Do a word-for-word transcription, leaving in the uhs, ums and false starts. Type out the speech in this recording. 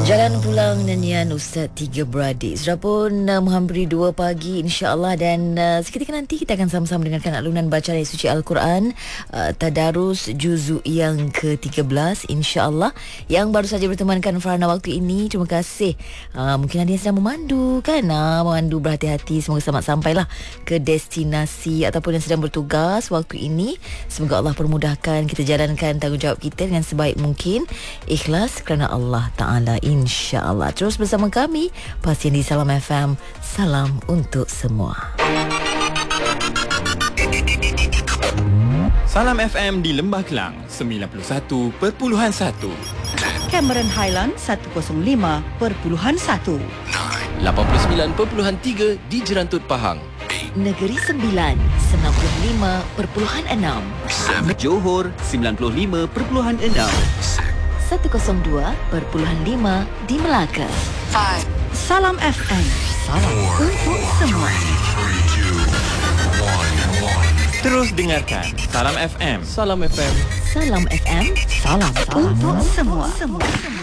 Jalan pulang nyanyian Ustaz Tiga Beradik. Sudah pun uh, menghampiri dua pagi insya-Allah, dan uh, seketika nanti kita akan sama-sama dengarkan alunan bacaan ayat suci Al-Quran uh, Tadarus juzuk yang ke tiga belas insya-Allah. Yang baru saja bertemankan Farhana waktu ini, terima kasih. Uh, mungkin ada yang sedang memandu kan? Uh, memandu berhati-hati, semoga selamat sampailah ke destinasi, ataupun yang sedang bertugas waktu ini, semoga Allah permudahkan kita jalankan tanggungjawab kita dengan sebaik mungkin, ikhlas kerana Allah Ta'ala, insya-Allah. Terus bersama kami, pastinya di Salam F M. Salam untuk semua. Salam F M di Lembah Kelang sembilan puluh satu perpuluhan satu, Cameron Highland seratus lima perpuluhan satu, lapan puluh sembilan perpuluhan tiga di Jerantut Pahang, Negeri Sembilan sembilan puluh lima perpuluhan enam, Johor sembilan puluh lima perpuluhan enam, seratus dua perpuluhan lima di Melaka. Salam F M. Salam untuk semua. Terus dengarkan Salam F M. Salam F M. Salam F M. Salam untuk semua. semua.